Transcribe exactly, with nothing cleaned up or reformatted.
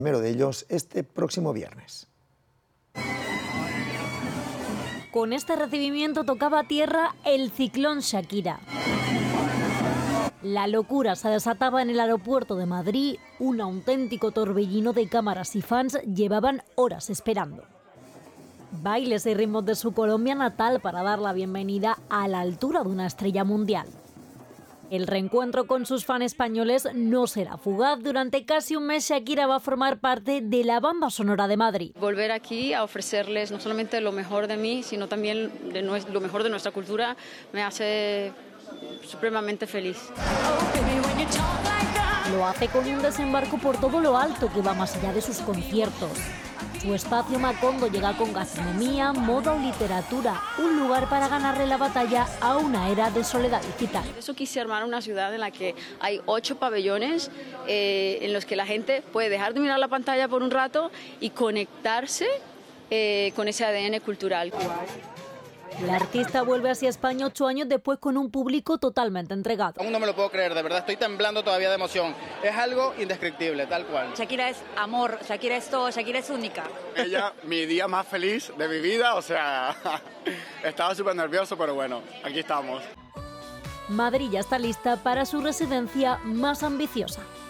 primero de ellos este próximo viernes. Con este recibimiento tocaba a tierra el ciclón Shakira. La locura se desataba en el aeropuerto de Madrid, un auténtico torbellino de cámaras y fans llevaban horas esperando. Bailes y ritmos de su Colombia natal para dar la bienvenida a la altura de una estrella mundial. El reencuentro con sus fans españoles no será fugaz. Durante casi un mes Shakira va a formar parte de la banda sonora de Madrid. Volver aquí a ofrecerles no solamente lo mejor de mí, sino también de lo mejor de nuestra cultura me hace supremamente feliz. Lo hace con un desembarco por todo lo alto que va más allá de sus conciertos. Su espacio Macondo llega con gastronomía, moda o literatura, un lugar para ganarle la batalla a una era de soledad digital. Por eso quise armar una ciudad en la que hay ocho pabellones eh, en los que la gente puede dejar de mirar la pantalla por un rato y conectarse eh, con ese A D N cultural. La artista vuelve así a España ocho años después con un público totalmente entregado. Aún no me lo puedo creer, de verdad, estoy temblando todavía de emoción. Es algo indescriptible, tal cual. Shakira es amor, Shakira es todo, Shakira es única. Ella, mi día más feliz de mi vida, o sea, estaba súper nervioso, pero bueno, aquí estamos. Madrid ya está lista para su residencia más ambiciosa.